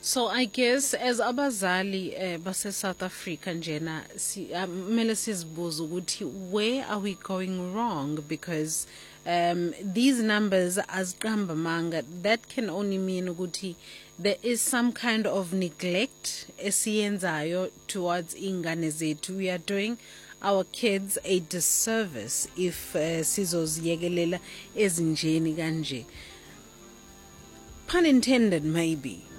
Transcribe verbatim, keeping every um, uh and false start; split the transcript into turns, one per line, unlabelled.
So I guess as abazali uh, base South Africa njena si kumele sizibuze ukuthi where are we going wrong, because um, these numbers aziqamba manga, that can only mean ukuthi there is some kind of neglect esiyenzayo towards ingane zethu. We are doing our kids a disservice if uh, sizoziyekelela ezinjeni kanje. Pun intended, maybe.